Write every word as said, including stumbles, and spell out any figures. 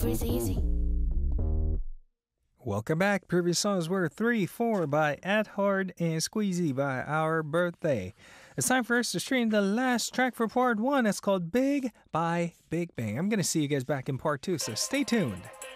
freeze easy. Welcome back. Previous songs were three four by At Hard and Squeezy by Our Birthday. It's time for us to stream the last track for part one. It's called Big by Big Bang. I'm going to see you guys back in part two, so stay tuned.